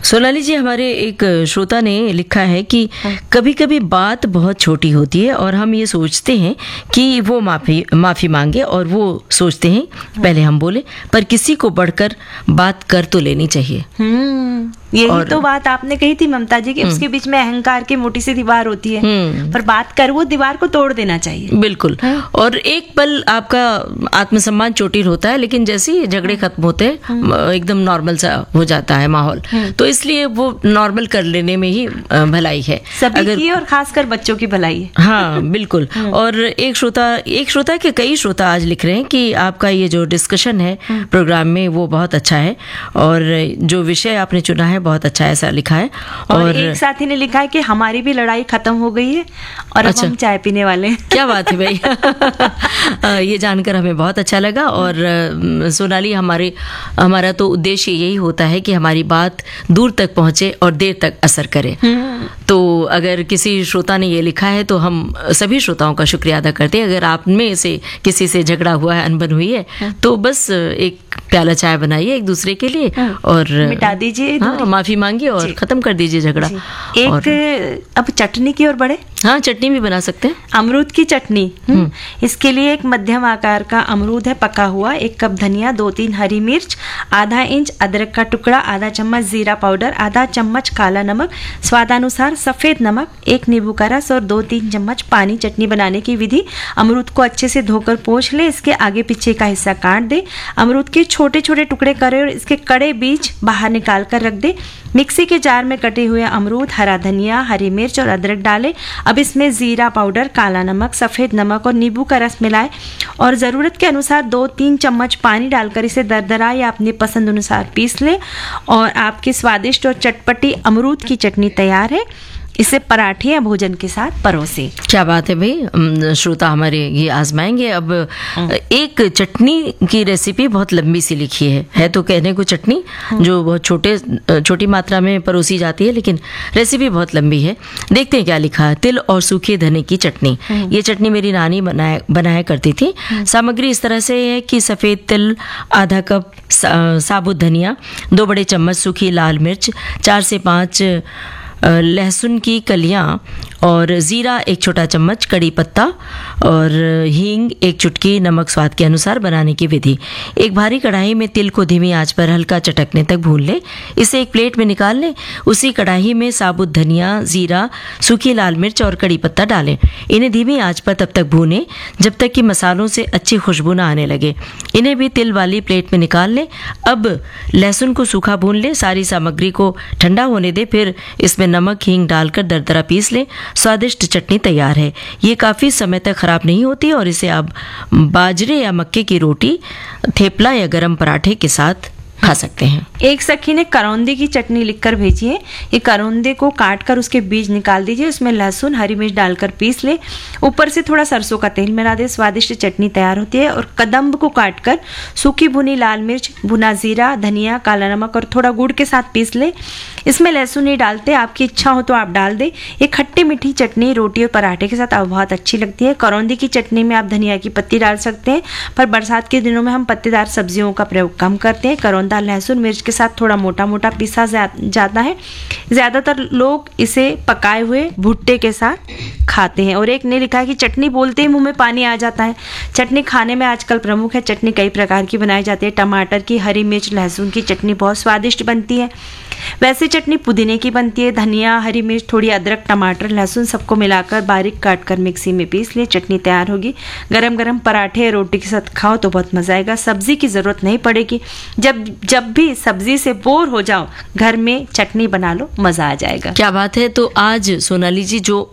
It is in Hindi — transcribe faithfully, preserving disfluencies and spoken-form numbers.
सोनाली जी, हमारे एक श्रोता ने लिखा है कि कभी कभी बात बहुत छोटी होती है और हम ये सोचते हैं कि वो माफी माफी मांगे और वो सोचते हैं पहले हम बोले, पर किसी को बढ़कर बात कर तो लेनी चाहिए। हम्म यही और, तो बात आपने कही थी ममता जी कि उसके बीच में अहंकार की मोटी सी दीवार होती है, पर बात कर वो दीवार को तोड़ देना चाहिए। बिल्कुल। और एक पल आपका आत्मसम्मान चोटिल होता है, लेकिन जैसे ही झगड़े खत्म होते हैं एकदम नॉर्मल सा हो जाता है माहौल, तो इसलिए वो नॉर्मल कर लेने में ही भलाई है सभी अगर, की और खासकर बच्चों की भलाई है। हाँ बिल्कुल। और एक श्रोता एक श्रोता के कई श्रोता आज लिख रहे हैं कि आपका ये जो डिस्कशन है प्रोग्राम में वो बहुत अच्छा है और जो विषय आपने चुना है बहुत अच्छा ऐसा लिखा है। और, और एक साथी ने लिखा है कि हमारी भी लड़ाई खत्म हो गई है और अच्छा, अब हम चाय पीने वाले हैं। क्या बात है भाई। ये जानकर हमें बहुत अच्छा लगा। और सोनाली, हमारे हमारा तो उद्देश्य यही होता है कि हमारी बात दूर तक पहुंचे और देर तक असर करे। तो अगर किसी श्रोता ने ये लिखा है तो हम सभी श्रोताओं का शुक्रिया अदा करते हैं। अगर आप में से किसी से झगड़ा हुआ है, अनबन हुई है, तो बस एक प्याला चाय बनाइए एक दूसरे के लिए और मिटा दीजिए, हाँ, माफी मांगिए और खत्म कर दीजिए झगड़ा। एक और अब चटनी की ओर बढ़े। हाँ, चटनी भी बना सकते हैं। अमरूद की चटनी। इसके लिए एक मध्यम आकार का अमरूद है पका हुआ, एक कप धनिया, दो तीन हरी मिर्च, आधा इंच अदरक का टुकड़ा, आधा चम्मच जीरा पाउडर, आधा चम्मच काला नमक, स्वादानुसार सफेद नमक, एक नींबू का रस और दो तीन चम्मच पानी। चटनी बनाने की विधि: अमरूद को अच्छे से धोकर पोंछ ले, इसके आगे पीछे का हिस्सा काट दे, अमरूद के छोटे छोटे टुकड़े करे और इसके कड़े बीज बाहर निकाल कर रख दे। मिक्सी के जार में कटे हुए अमरूद, हरा धनिया, हरी मिर्च और अदरक डाले। अब इसमें जीरा पाउडर, काला नमक, सफ़ेद नमक और नींबू का रस मिलाए और ज़रूरत के अनुसार दो तीन चम्मच पानी डालकर इसे दरदरा या अपनी पसंद अनुसार पीस ले और आपकी स्वादिष्ट और चटपटी अमरूद की चटनी तैयार है। इसे पराठे या भोजन के साथ परोसे। क्या बात है भाई, श्रोता हमारे ये आजमाएंगे। अब एक चटनी की रेसिपी बहुत लंबी सी लिखी है है तो कहने को चटनी जो बहुत छोटे छोटी मात्रा में परोसी जाती है, लेकिन रेसिपी बहुत लंबी है। देखते हैं क्या लिखा है। तिल और सूखे धने की चटनी। ये चटनी मेरी नानी बनाया बनाया करती थी। सामग्री इस तरह से है कि सफ़ेद तिल आधा कप, साबुत धनिया दो बड़े चम्मच, सूखी लाल मिर्च चार से पाँच, लहसुन की कलियां और ज़ीरा एक छोटा चम्मच, कड़ी पत्ता और हींग एक चुटकी, नमक स्वाद के अनुसार। बनाने की विधि: एक भारी कढ़ाई में तिल को धीमी आंच पर हल्का चटकने तक भून ले, इसे एक प्लेट में निकाल ले। उसी कढ़ाई में साबुत धनिया, ज़ीरा, सूखी लाल मिर्च और कड़ी पत्ता डालें। इन्हें धीमी आंच पर तब तक भूनें जब तक कि मसालों से अच्छी खुशबू न आने लगे। इन्हें भी तिल वाली प्लेट में निकाल लें। अब लहसुन को सूखा भून ले, सारी सामग्री को ठंडा होने दे, फिर इसमें नमक हींग डालकर दरदरा पीस लें। स्वादिष्ट चटनी तैयार है। ये काफ़ी समय तक खराब नहीं होती और इसे आप बाजरे या मक्के की रोटी, थेपला या गरम पराठे के साथ खा सकते हैं। एक सखी ने करौंदे की चटनी लिखकर भेजी है। ये करौंदे को काटकर उसके बीज निकाल दीजिए, उसमें लहसुन हरी मिर्च डालकर पीस ले, ऊपर से थोड़ा सरसों का तेल मिला दे, स्वादिष्ट चटनी तैयार होती है। और कदम्ब को काटकर सूखी भुनी लाल मिर्च, भुना जीरा, धनिया, काला नमक और थोड़ा गुड़ के साथ पीस ले। इसमें लहसुन नहीं डालते, आपकी इच्छा हो तो आप डाल दें। ये खट्टी मीठी चटनी रोटी और पराठे के साथ बहुत अच्छी लगती है। करौंदे की चटनी में आप धनिया की पत्ती डाल सकते हैं, पर बरसात के दिनों में हम पत्तेदार सब्जियों का प्रयोग कम करते हैं। करौंदा लहसुन मिर्च के साथ थोड़ा मोटा मोटा पीसा जाता है। ज्यादातर लोग इसे पकाए हुए भुट्टे के साथ खाते हैं। और एक ने लिखा है कि चटनी बोलते ही मुंह में पानी आ जाता है। चटनी खाने में आजकल प्रमुख है। चटनी कई प्रकार की बनाई जाती है। टमाटर की, हरी मिर्च, लहसुन की चटनी बहुत स्वादिष्ट बनती है। वैसे चटनी पुदीने की बनती है। धनिया, हरी मिर्च, थोड़ी अदरक, टमाटर, लहसुन सबको मिलाकर बारीक काटकर मिक्सी में पीस ले, चटनी तैयार होगी। गरम गरम पराठे रोटी के साथ खाओ तो बहुत मजा आएगा। सब्जी की जरूरत नहीं पड़ेगी। जब जब भी सब्जी से बोर हो जाओ, घर में चटनी बना लो, मजा आ जाएगा। क्या बात है। तो आज सोनाली जी जो